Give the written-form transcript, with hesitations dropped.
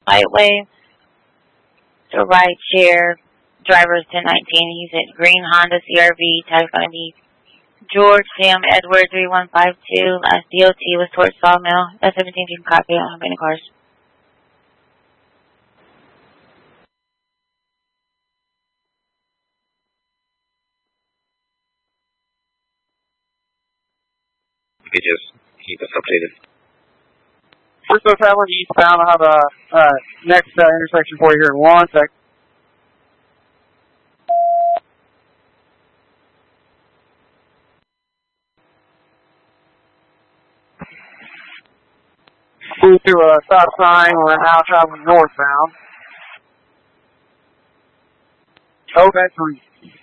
Lightway, the right chair, driver is 1019. He's at green Honda CRV. Tag's going to be George Sam Edward 3152. Last DOT was towards Sawmill. S17 you can copy. I don't have any cars. You just keep us updated. We're still traveling eastbound. I'll have a next intersection for you here in 1 sec. Flew through a stop sign. We're now traveling northbound. Oh, that's 3.